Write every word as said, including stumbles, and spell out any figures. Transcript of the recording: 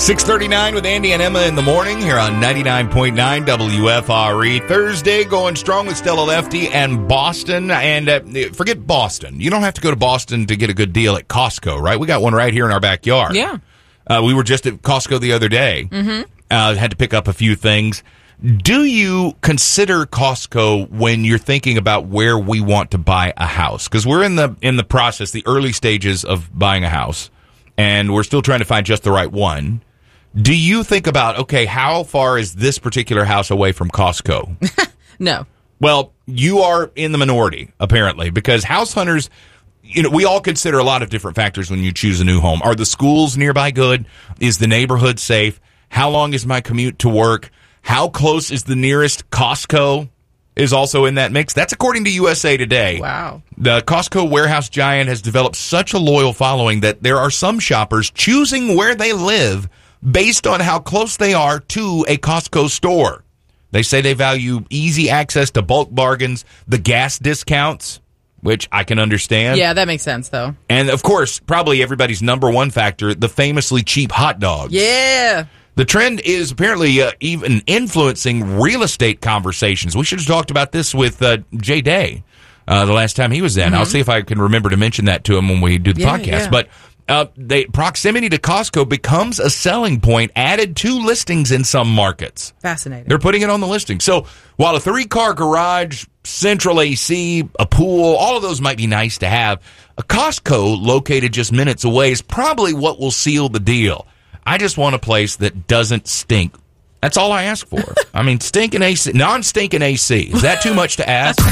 six thirty-nine with Andy and Emma in the morning here on ninety-nine point nine W F R E. Thursday going strong with Stella Lefty and Boston. And uh, forget Boston. You don't have to go to Boston to get a good deal at Costco, right? We got one right here in our backyard. Yeah. Uh, we were just at Costco the other day. Mm-hmm. Uh, had to pick up a few things. Do you consider Costco when you're thinking about where we want to buy a house? Because we're in the in the process, the early stages of buying a house, and we're still trying to find just the right one. Do you think about, okay, how far is this particular house away from Costco? No. Well, you are in the minority, apparently, because house hunters, you know, we all consider a lot of different factors when you choose a new home. Are the schools nearby good? Is the neighborhood safe? How long is my commute to work? How close is the nearest Costco is also in that mix? That's according to U S A Today. Wow. The Costco warehouse giant has developed such a loyal following that there are some shoppers choosing where they live based on how close they are to a Costco store. They say they value easy access to bulk bargains, the gas discounts, which I can understand. Yeah, that makes sense, though. And, of course, probably everybody's number one factor, the famously cheap hot dogs. Yeah. The trend is apparently uh, even influencing real estate conversations. We should have talked about this with uh, Jay Day uh, the last time he was in. Mm-hmm. I'll see if I can remember to mention that to him when we do the yeah, podcast. Yeah. But uh, they, proximity to Costco becomes a selling point added to listings in some markets. Fascinating. They're putting it on the listing. So while a three-car garage, central A C, a pool, all of those might be nice to have, a Costco located just minutes away is probably what will seal the deal. I just want a place that doesn't stink. That's all I ask for. I mean, stinking A C, non-stinking A C. Is that too much to ask?